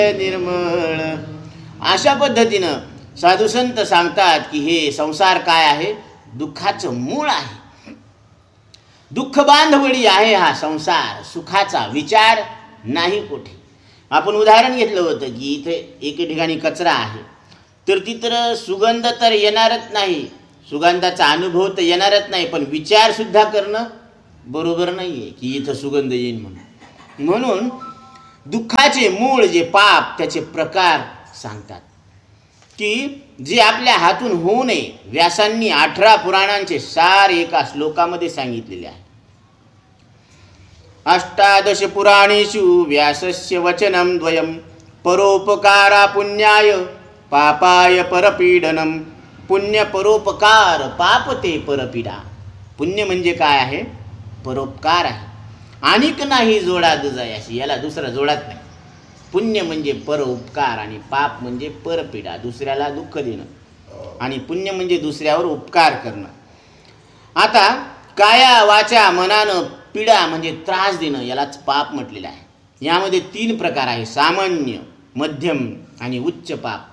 निर्मळ. अशा पद्धतीनं साधू संत सांगतात की हे संसार काय आहे, दुःखाचं मूळ आहे, दुःख बांधवडी आहे हा संसार, सुखाचा विचार नाही कुठे. आपण उदाहरण घेतलं होतं की इथे एके ठिकाणी कचरा आहे, तर तिथं सुगंध तर येणारच नाही, सुगंधाचा अनुभव तर येणारच नाही, पण विचार सुद्धा करणं बरोबर नाही आहे की इथं सुगंध येईल म्हणून. म्हणून दुःखाचे मूळ जे पाप त्याचे प्रकार सांगतात की जे आपल्या हातून होऊ नये, व्यासांनी 18 पुराणांचे सार एका श्लोकामध्ये सांगितलेले आहे. 18 पुराणेषु व्यासस्य वचनं द्वयं परोपकारा पुण्याय पापाय परपीडनम. पुण्य परोपकार, पाप ते परपीडा. पुण्य म्हणजे काय आहे, परोपकार आहे, आणिक नाही जोडा दुजायाशी, याला दुसरा जोडात नाही. पुण्य म्हणजे परोपकार आणि पाप म्हणजे परपीडा, दुसऱ्याला दुःख देणं, आणि पुण्य म्हणजे दुसऱ्यावर उपकार करणं. आता काया वाचा मनानं पीडा म्हणजे त्रास देणं, यालाच पाप म्हटलेलं आहे. यामध्ये 3 प्रकार आहे, सामान्य, मध्यम आणि उच्च पाप.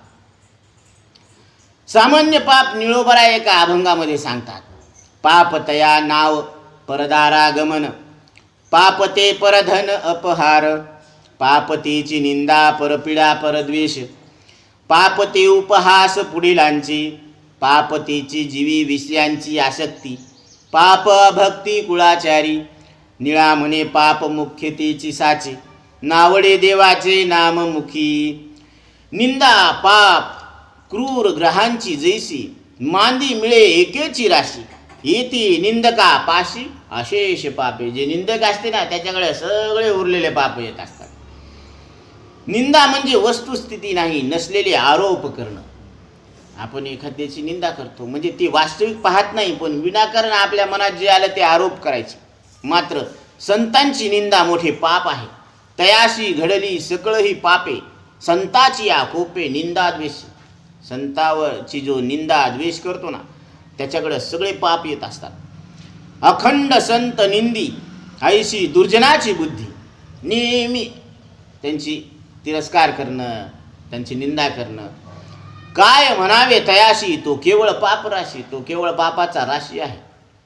सामान्य पाप निळोबरा एका अभंगामध्ये सांगतात. पाप तया नाव परदारागमन, पाप ते परधन अपहार, पाप तेची निंदा परपीडा परद्वेष, पाप ते उपहास पुढीलांची, पाप तेची जीवी विषयांची आसक्ती, पाप भक्ती कुळाचारी, निळा म्हणे पाप मुख्य तेची साची, नावडे देवाचे नाम मुखी. निंदा पाप क्रूर ग्रहांची जैसी, मांदी मिळे एकेची राशी, येती निंदका पाशी अशेष पापे. जे निंदक असते ना त्याच्याकडे सगळे उरलेले पाप येत असतात. निंदा म्हणजे वस्तुस्थिती नाही, नसलेले आरोप करणं. आपण एखाद्याची निंदा करतो म्हणजे ती वास्तविक पाहत नाही, पण विनाकारण आपल्या मनात जे आलं ते आरोप करायचे. मात्र संतांची निंदा मोठे पाप आहे. तयाशी घडली सकळही पापे, संताची या कोपे निंदाद्वेष. संतावरची जो निंदा द्वेष करतो ना त्याच्याकडे सगळे पाप येत असतात. अखंड संत निंदी ऐशी दुर्जनाची बुद्धी, नेहमी त्यांची तिरस्कार करणं, त्यांची निंदा करणं. काय म्हणावे तयाशी, तो केवळ पाप राशी, तो केवळ पापाचा राशी आहे.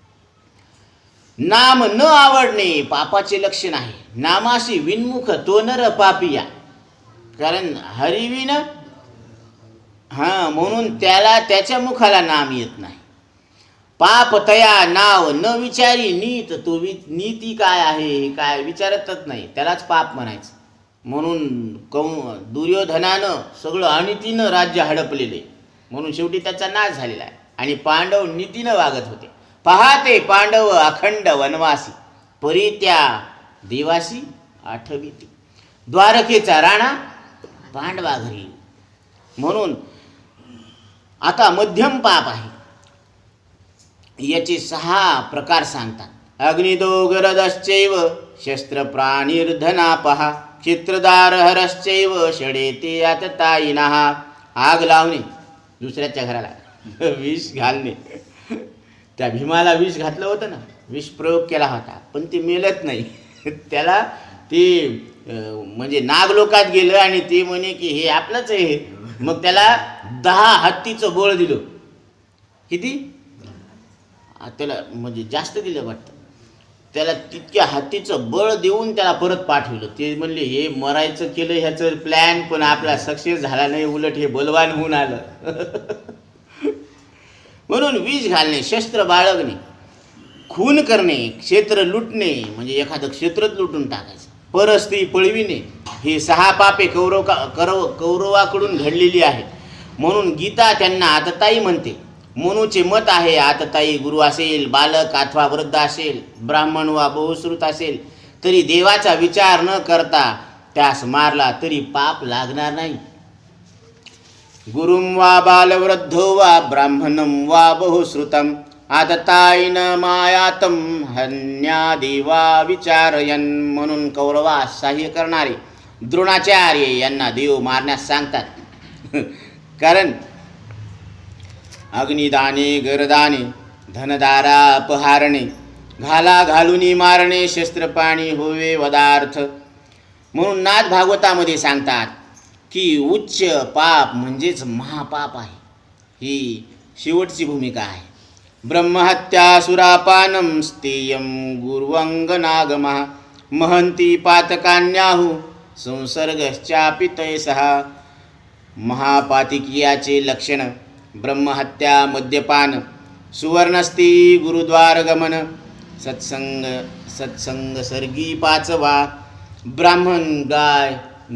नाम न आवडणे पापाचे लक्षण आहे. नामाशी विनमुख तो नर पापिया. कारण हरिविन म्हणून त्याला त्याच्या मुखाला नाम येत नाही. पाप तया नाव न विचारी नीत, तो नीती काय आहे हे काय विचारतच नाही, त्यालाच पाप म्हणायचं. म्हणून दुर्योधनानं सगळं अनितीनं राज्य हडपलेले, म्हणून शेवटी त्याचा नाश झालेला आहे. आणि पांडव नीतीनं वागत होते. पहाते पांडव अखंड वनवासी, परी त्या देवासी आठविती. द्वारकेचा राणा पांडवा घरी. म्हणून आता मध्यम पाप आहे, याचे 6 प्रकार सांगतात. अग्निदोगरदश्चैव शस्त्र प्राणिर्धनापहा, चित्रदार हरश्चैव षडेते आततायिनः. आग लावणे दुसऱ्याच्या घराला, विष घालणे. त्या भीमाला विष घातलं होतं ना, विष प्रयोग केला होता पण ते मेलत नाही. त्याला ते म्हणजे नागलोकात गेलं आणि ते म्हणे की हे आपलंच आहे. मग त्याला 10 हत्तीचं बळ दिलं. किती त्याला म्हणजे जास्त दिलं वाटतं. त्याला तितक्या हत्तीचं बळ देऊन त्याला परत पाठवलं. ते म्हणले हे मरायचं केलं ह्याचं प्लॅन, पण आपला सक्सेस झाला नाही, उलट हे बलवान होऊन आलं. म्हणून विष घालणे, शस्त्र बाळगणे, खून करणे, क्षेत्र लुटणे म्हणजे एखादं क्षेत्रच लुटून टाकायचं, परस्त्री पळविणे, हे 6 पापे कौरवाकडून घडलेली आहेत. म्हणून गीता त्यांना आतताई म्हणते. मनुचे मत आहे आतताई गुरु असेल, बालक अथवा वृद्ध असेल, ब्राह्मण वा बहुश्रुत असेल, तरी देवाचा विचार न करता त्यास मारला तरी पाप लागणार नाही. गुरुं वा बालवृद्धो वा ब्राह्मणं वा बहुश्रुतं, आतताईन मायातम हन्यादेवा विचारयन. म्हणून कौरवास सहाय्य करणारे द्रोणाचार्य यांना देव मारण्यास सांगतात. कारण अग्निदाने गरदाने, धनदारा अपहारणे, घाला घालुनी मारणे, शस्त्रपाणी होवे वदार्थ. म्हणून नाथ भागवतामध्ये सांगतात की उच्च पाप म्हणजेच महापाप आहे. ही शेवटची भूमिका आहे. ब्रह्महत्या सुरापानम स्तेयम गुर्वंगनागमः महंती पातकान्याहु संसर्गश्चापि तैसः. महापातिकियाचे लक्षण ब्रह्महत्या, मद्यपान, सुवर्णस्ती, गुरुद्वारगमन, सत्संग सर्गी 5वा, ब्राह्मण, गाय,